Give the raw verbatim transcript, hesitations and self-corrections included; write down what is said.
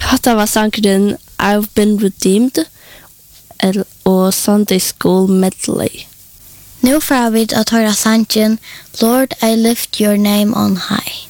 Hatta var sangren I've been redeemed og Sunday School medley. Nu får vi att höra sangen Lord, I lift your name on high.